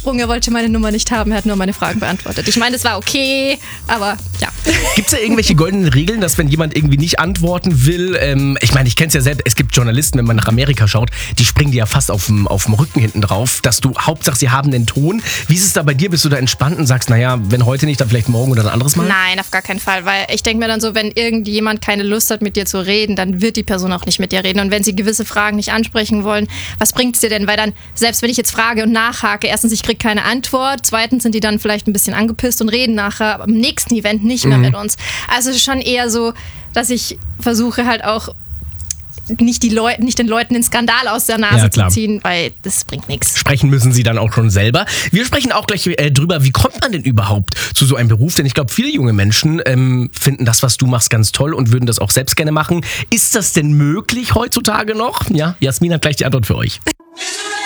abgesprungen, er wollte meine Nummer nicht haben, er hat nur meine Fragen beantwortet. Ich meine, es war okay, aber ja. Gibt es da irgendwelche goldenen Regeln, dass wenn jemand irgendwie nicht antworten will, ich meine, ich kenne es ja selbst, es gibt Journalisten, wenn man nach Amerika schaut, die springen dir ja fast auf dem Rücken hinten drauf, dass du, Hauptsache sie haben den Ton. Wie ist es da bei dir? Bist du da entspannt und sagst, naja, wenn heute nicht, dann vielleicht morgen oder ein anderes Mal? Nein, auf gar keinen Fall, weil ich denke mir dann so, wenn irgendjemand keine Lust hat, mit dir zu reden, dann wird die Person auch nicht mit dir reden. Und wenn sie gewisse Fragen nicht ansprechen wollen, was bringt es dir denn? Weil dann, selbst wenn ich jetzt frage und nachhake, erstens, ich kriege keine Antwort, zweitens sind die dann vielleicht ein bisschen angepisst und reden nachher am nächsten Event nicht mehr mit uns. Also es ist schon eher so, dass ich versuche halt auch nicht den Leuten den Skandal aus der Nase zu ziehen, weil das bringt nichts. Sprechen müssen sie dann auch schon selber. Wir sprechen auch gleich drüber, wie kommt man denn überhaupt zu so einem Beruf? Denn ich glaube, viele junge Menschen finden das, was du machst, ganz toll und würden das auch selbst gerne machen. Ist das denn möglich heutzutage noch? Ja, Jasmin hat gleich die Antwort für euch.